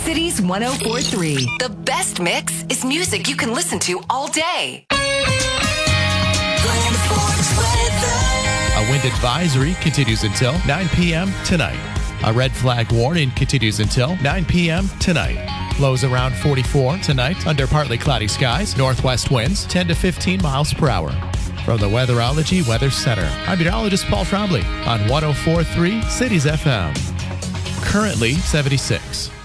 Cities 104.3. The best mix is music you can listen to all day. A wind advisory continues until 9 p.m. tonight. A red flag warning continues until 9 p.m. tonight. Lows around 44 tonight under partly cloudy skies. Northwest winds 10 to 15 miles per hour. From the Weatherology Weather Center, I'm meteorologist Paul Trombley on 104.3 Cities FM. Currently 76.